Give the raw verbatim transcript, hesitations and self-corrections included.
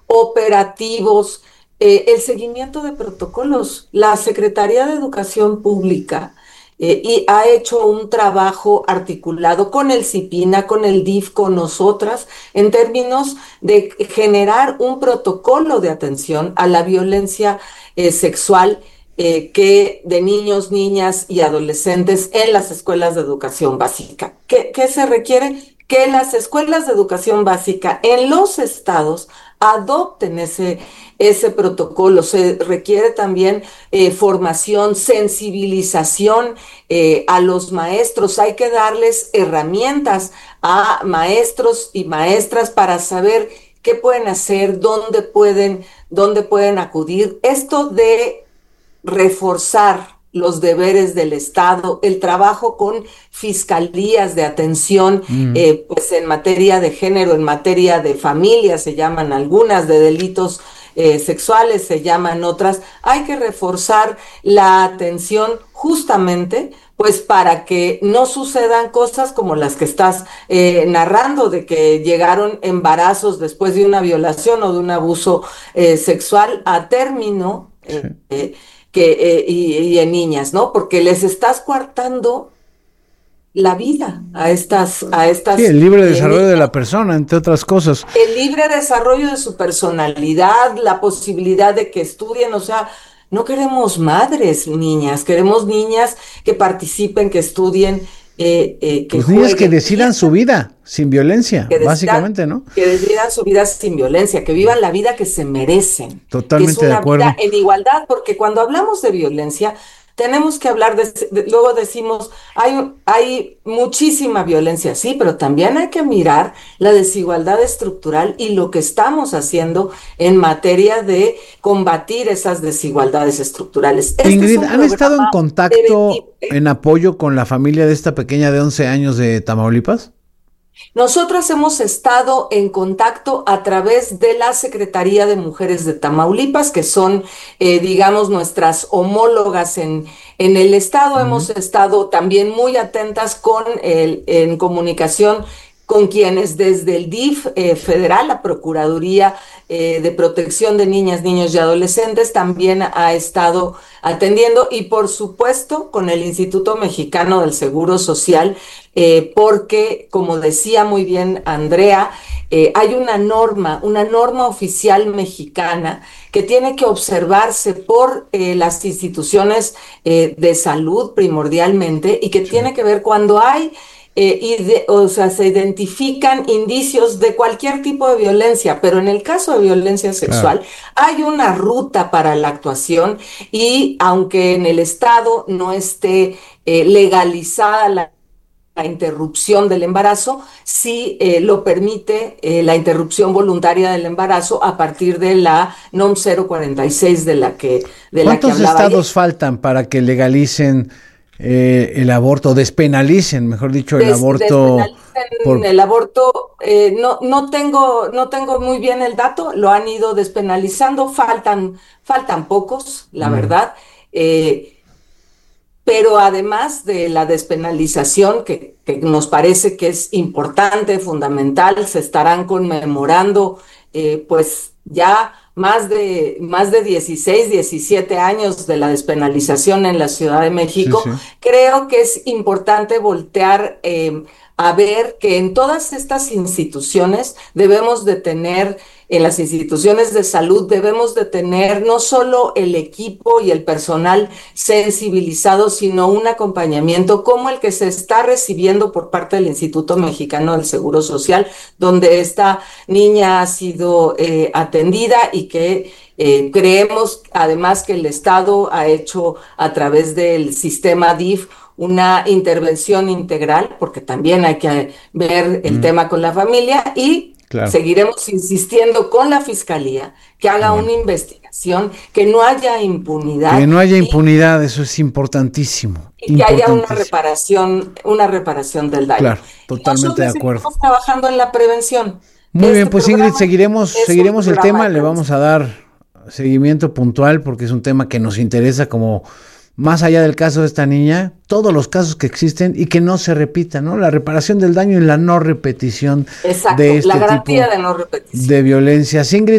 operativos, eh, el seguimiento de protocolos. La Secretaría de Educación Pública eh, y ha hecho un trabajo articulado con el CIPINA, con el D I F, con nosotras, en términos de generar un protocolo de atención a la violencia eh, sexual eh, que de niños, niñas y adolescentes en las escuelas de educación básica. ¿Qué, qué se requiere? Que las escuelas de educación básica en los estados adopten ese, ese protocolo. Se requiere también eh, formación, sensibilización eh, a los maestros. Hay que darles herramientas a maestros y maestras para saber qué pueden hacer, dónde pueden, dónde pueden acudir. Esto de reforzar los deberes del Estado, el trabajo con fiscalías de atención, mm. eh, pues en materia de género, en materia de familia, se llaman algunas, de delitos eh, sexuales, se llaman otras. Hay que reforzar la atención justamente pues para que no sucedan cosas como las que estás eh, narrando, de que llegaron embarazos después de una violación o de un abuso eh, sexual a término, eh, sí. eh, que eh, y, y en niñas, ¿no? Porque les estás coartando la vida a estas a estas sí, el libre desarrollo eh, de la persona, entre otras cosas. El libre desarrollo de su personalidad, la posibilidad de que estudien, o sea, no queremos madres niñas, queremos niñas que participen, que estudien, eh, eh, que pues jueguen. Niñas que decidan su vida sin violencia, que decidan, básicamente, ¿no? Que decidan su vida sin violencia, que vivan la vida que se merecen. Totalmente que es una de acuerdo. Vida en igualdad, porque cuando hablamos de violencia, tenemos que hablar de, de luego decimos, hay, hay muchísima violencia, sí, pero también hay que mirar la desigualdad estructural y lo que estamos haciendo en materia de combatir esas desigualdades estructurales. Este Ingrid, ¿han estado en contacto, en apoyo con la familia de esta pequeña de once años de Tamaulipas? Nosotras hemos estado en contacto a través de la Secretaría de Mujeres de Tamaulipas, que son, eh, digamos, nuestras homólogas en, en el estado. Uh-huh. Hemos estado también muy atentas con el, en comunicación con quienes desde el D I F eh, federal, la Procuraduría eh, de Protección de Niñas, Niños y Adolescentes, también ha estado atendiendo, y por supuesto con el Instituto Mexicano del Seguro Social, eh, porque, como decía muy bien Andrea, eh, hay una norma, una norma oficial mexicana que tiene que observarse por eh, las instituciones eh, de salud primordialmente, y que sí. tiene que ver cuando hay Eh, y de, o sea, se identifican indicios de cualquier tipo de violencia, pero en el caso de violencia sexual, claro, hay una ruta para la actuación, y aunque en el estado no esté eh, legalizada la, la interrupción del embarazo, sí eh, lo permite eh, la interrupción voluntaria del embarazo a partir de la NOM cero cuarenta y seis de la que de la que ¿Cuántos hablaba estados ayer? faltan para que legalicen Eh, el aborto, despenalicen, mejor dicho, el Des, aborto? Por... El aborto, eh, no, no tengo, no tengo muy bien el dato, lo han ido despenalizando, faltan, faltan pocos, la mm. verdad, eh, pero además de la despenalización, que, que nos parece que es importante, fundamental, se estarán conmemorando, eh, pues ya más de, más de dieciséis, diecisiete años de la despenalización en la Ciudad de México. Sí, sí. Creo que es importante voltear eh, a ver que en todas estas instituciones debemos de tener, en las instituciones de salud debemos de tener no solo el equipo y el personal sensibilizado, sino un acompañamiento como el que se está recibiendo por parte del Instituto Mexicano del Seguro Social, donde esta niña ha sido eh, atendida, y que eh, creemos además que el Estado ha hecho a través del sistema D I F una intervención integral, porque también hay que ver el mm. tema con la familia, y claro, seguiremos insistiendo con la Fiscalía que haga bueno. una investigación, que no haya impunidad. Que no haya impunidad, y, eso es importantísimo. Y que haya una reparación, una reparación del daño. Claro, totalmente de acuerdo. Estamos trabajando en la prevención. Muy este bien, pues Ingrid, seguiremos, seguiremos el tema, le vamos a dar seguimiento puntual, porque es un tema que nos interesa, como más allá del caso de esta niña, todos los casos que existen y que no se repitan, ¿no? La reparación del daño y la no repetición. Exacto, de este la garantía tipo de no repetición de violencias. Ingrid,